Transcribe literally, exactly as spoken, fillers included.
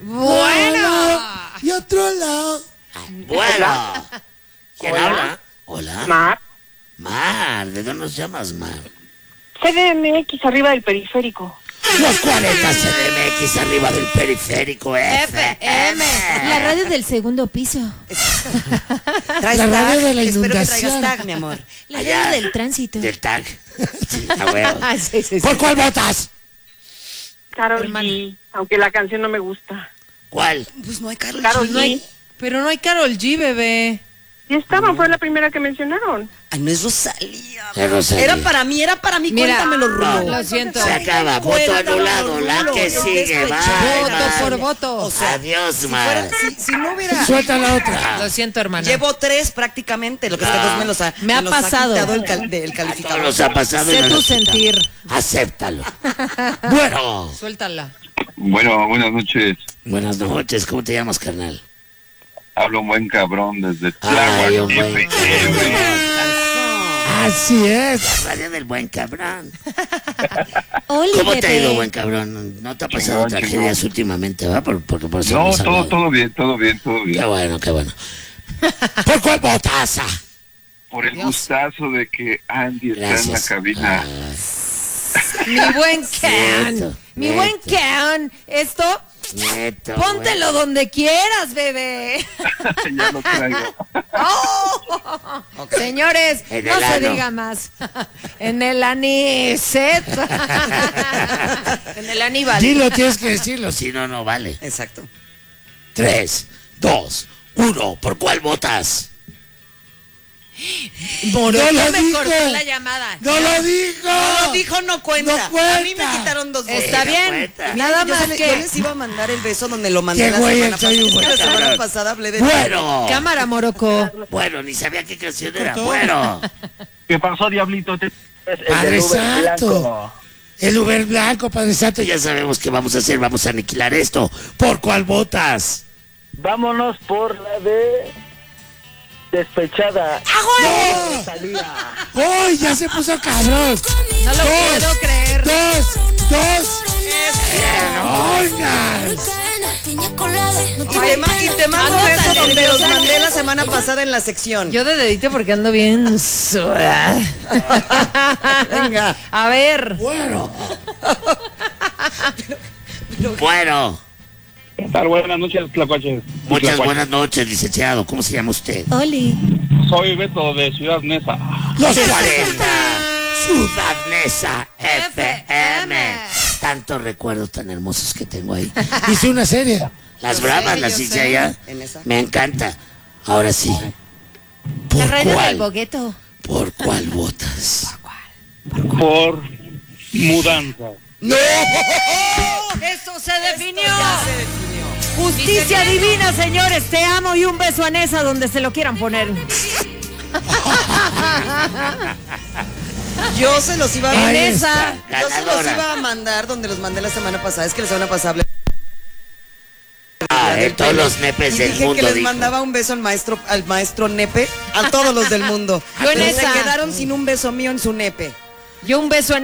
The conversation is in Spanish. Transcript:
Bueno. Y otro lado. Bueno. ¿Quién Hola. habla? Hola. Mar. Mar, ¿de dónde nos llamas, Mar? C D M X arriba del periférico. Los cuarenta C D M X arriba del periférico F M. La radio del segundo piso. ¿Traes La radio tag? de la Espero que inundación. traigas tag, mi amor. La Allá. radio del tránsito. Del tag. Sí, a huevo. Ah, sí, sí, sí. ¿Por cuál votas? Karol Hermano. G, aunque la canción no me gusta. ¿Cuál? Pues no hay Karol Karol G. No hay- pero no hay Karol G, bebé. Sí estaba, fue la primera que mencionaron. Ay, no es Rosalía. Es Rosalía. Era para mí, era para mí. Mira, Cuéntamelo, Rulo. lo siento. Se acaba. Voto Cuéntamelo, anulado. La Rulo. que Es sigue. Va. despechado. Voto por voto. O sea, Adiós, si, Mar. fuera- si, si no hubiera... Suelta la otra. Lo siento, hermana. Llevo tres prácticamente, lo que este dos me los ha, Me ha los ha pasado. quitado el, cal- del A calificador. todos nos ha pasado. y Sé no tu nos quita. sentir. Acéptalo. Bueno. Suéltala. Bueno, buenas noches. Buenas noches. ¿Cómo te llamas, carnal? Hablo un buen cabrón desde Ay, un Tláhuac, buen F M. Así es. La radio del buen cabrón. Oli, ¿Cómo te ha bebé. ido, buen cabrón? ¿No te ha pasado Chingón, tragedias chingón. últimamente, va? Por, porque por eso No, hemos todo, hablado. todo bien, todo bien, todo Qué bien. bueno, qué bueno. ¿Por cuál votas? ah? Por el Dios. gustazo de que Andy está en la Gracias. cabina. Mi buen Can. Neto, Mi neto. buen Can. Esto, Neto, póntelo güey. donde quieras, bebé. Ya lo traigo. Oh. Señores, En no el se ano. diga más. En el aniset. En el Aníbal. Dilo, tienes que decirlo, si no, no vale. Exacto. Tres, dos, uno. ¿Por cuál votas? Moro, No lo me dijo. cortó la llamada. ¡No lo dijo! No lo dijo, no cuenta. No cuenta. A mí me quitaron dos votos. Está no bien. cuenta. Nada yo, más se le- que... yo les iba a mandar el beso donde lo mandé Qué la güey, semana soy pasada. un Es que buen la semana cabrón. pasada hablé de... Bueno. Cámara, Moroco. Bueno, ni sabía qué canción era. Cortó. Bueno. ¿Qué pasó, Diablito? Te- es el Padre del Uber Santo. blanco. El Uber blanco, Padre Santo. Ya sabemos qué vamos a hacer. Vamos a aniquilar esto. ¿Por cuál votas? Vámonos por la de Despechada. ¡No! Rosalía. ¡Uy! Ya se puso cabrón. No lo puedo creer. Dos, dos. ¡Oigan! Y te, ma- y te mando Ando beso tan donde los nerviosa. mandé la semana pasada en la sección. Yo de dedito porque ando bien suave. Venga. A ver. Bueno. Bueno. ¿Qué tal? Buenas noches, Tlacuaches. Muchas Tlacuaches. buenas noches, licenciado. ¿Cómo se llama usted? Oli. Soy Beto de Ciudad Neza. Los cuarenta. Ciudad Neza F M. Tantos recuerdos tan hermosos que tengo ahí. Hice una serie. Las Yo bravas sé, las yo hice sé. allá. En esa. Me encanta. Ahora sí. La ¿Por radio del cuál? bogueto. ¿Por cuál votas? Por mudanza. ¡No! Eso se definió. Justicia divina, señores. Te amo y un beso a Nesa donde se lo quieran poner. Yo se los iba a En Ahí esa. Yo se los Ganadora. iba a mandar donde los mandé la semana pasada. Es que la semana pasada hablé Ah, de del todos pelo. los nepes Y del dije mundo. que les dijo. mandaba un beso al maestro, al maestro nepe, a todos los del mundo. Yo en Pero se esa. quedaron sin un beso mío en su nepe. Yo un beso a